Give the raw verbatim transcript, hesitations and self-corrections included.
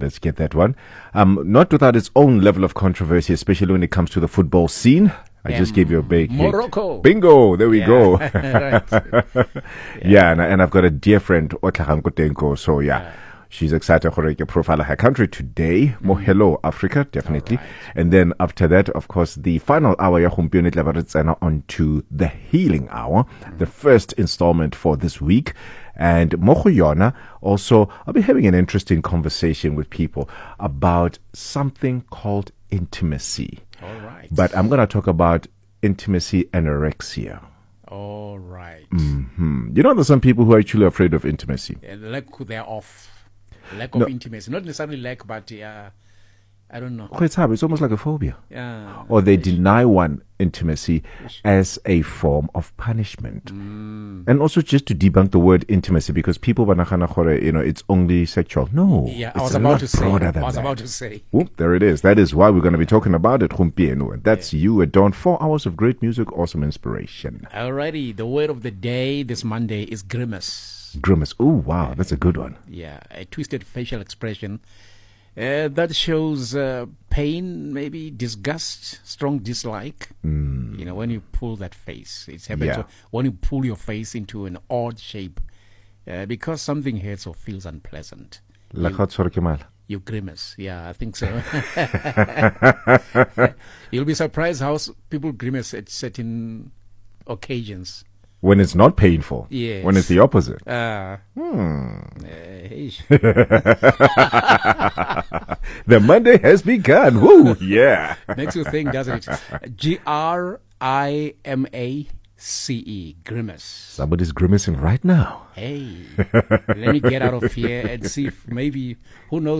Let's get that one. Um, not without its own level of controversy, especially when it comes to the football scene. I just gave you a big Morocco. hit. Bingo! There we Yeah. go. Right. yeah. yeah, and, and I've got a dear friend, Otlagang Kutenko. So, yeah. yeah. She's excited for a profile of her country today. Mm. More hello, Africa, definitely. Right. And then after that, of course, the final hour, on to the healing hour, mm. the first installment for this week. And Mochoyona, also, I'll be having an interesting conversation with people about something called intimacy. All right. But I'm going to talk about intimacy anorexia. All right. Mm-hmm. You know, there's some people who are actually afraid of intimacy. Yeah, lack thereof. Lack of no. intimacy. Not necessarily lack, but uh, I don't know. It's almost like a phobia. Yeah. Or they deny one intimacy as a form of punishment. Mm. And also just to debunk the word intimacy, because people, you know, it's only sexual. No. Yeah, I was about to say. I was that. about to say. Oop, there it is. That is why we're going to be talking about it. That's yeah. you at Dawn. Four hours of great music, awesome inspiration. Alrighty. The word of the day this Monday is grimace. Grimace. Oh, wow. That's a good one. Yeah. A twisted facial expression uh, that shows uh, pain, maybe disgust, strong dislike. Mm. You know, when you pull that face, it's happened yeah. to, when you pull your face into an odd shape uh, because something hurts or feels unpleasant. You, you grimace. Yeah, I think so. You'll be surprised how people grimace at certain occasions. When it's not painful. Yes. When it's the opposite. Uh, hmm. Uh, the Monday has begun. Woo! Yeah. Makes you think, doesn't it? G R I M A C E. Grimace. Somebody's grimacing right now. Hey. Let me get out of here and see if maybe, who knows?